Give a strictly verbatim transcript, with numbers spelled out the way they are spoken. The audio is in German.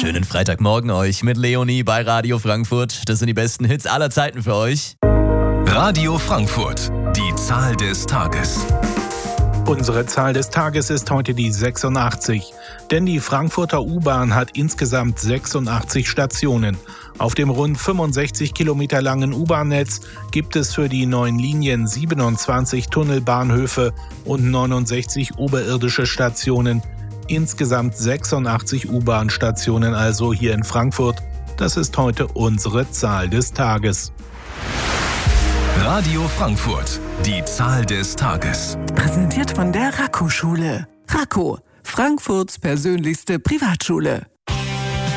Schönen Freitagmorgen euch mit Leonie bei Radio Frankfurt. Das sind die besten Hits aller Zeiten für euch. Radio Frankfurt, die Zahl des Tages. Unsere Zahl des Tages ist heute die sechsundachtzig, denn die Frankfurter U-Bahn hat insgesamt sechsundachtzig Stationen. Auf dem rund fünfundsechzig Kilometer langen U-Bahn-Netz gibt es für die neuen Linien siebenundzwanzig Tunnelbahnhöfe und neunundsechzig oberirdische Stationen. Insgesamt sechsundachtzig U-Bahn-Stationen also hier in Frankfurt. Das ist heute unsere Zahl des Tages. Radio Frankfurt, die Zahl des Tages. Präsentiert von der Raco-Schule. Raco, Frankfurts persönlichste Privatschule.